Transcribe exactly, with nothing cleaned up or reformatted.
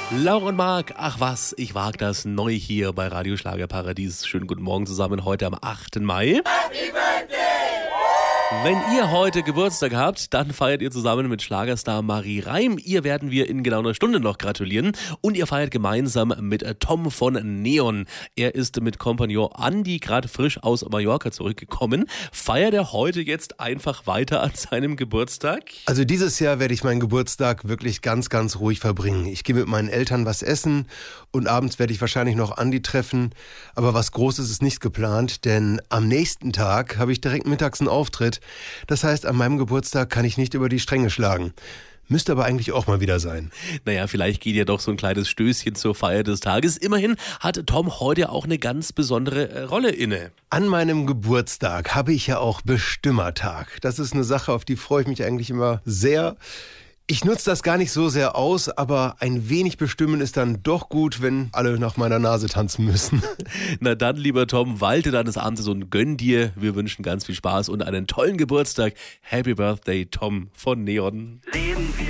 Laura und Marc, ach was, ich wag das neu hier bei Radio Schlagerparadies. Schönen guten Morgen zusammen heute am achten Mai. Happy Birthday! Wenn ihr heute Geburtstag habt, dann feiert ihr zusammen mit Schlagerstar Marie Reim. Ihr werden wir in genau einer Stunde noch gratulieren. Und ihr feiert gemeinsam mit Tom von Neon. Er ist mit Kompagnon Andi gerade frisch aus Mallorca zurückgekommen. Feiert er heute jetzt einfach weiter an seinem Geburtstag? Also dieses Jahr werde ich meinen Geburtstag wirklich ganz, ganz ruhig verbringen. Ich gehe mit meinen Eltern was essen und abends werde ich wahrscheinlich noch Andi treffen. Aber was Großes ist nicht geplant, denn am nächsten Tag habe ich direkt mittags einen Auftritt. Das heißt, an meinem Geburtstag kann ich nicht über die Stränge schlagen. Müsste aber eigentlich auch mal wieder sein. Naja, vielleicht geht ja doch so ein kleines Stößchen zur Feier des Tages. Immerhin hat Tom heute auch eine ganz besondere äh, Rolle inne. An meinem Geburtstag habe ich ja auch Bestimmertag. Das ist eine Sache, auf die freue ich mich eigentlich immer sehr. Ich nutze das gar nicht so sehr aus, aber ein wenig bestimmen ist dann doch gut, wenn alle nach meiner Nase tanzen müssen. Na dann, lieber Tom, walte deines Abends und gönn dir. Wir wünschen ganz viel Spaß und einen tollen Geburtstag. Happy Birthday, Tom von Neon. Leben wir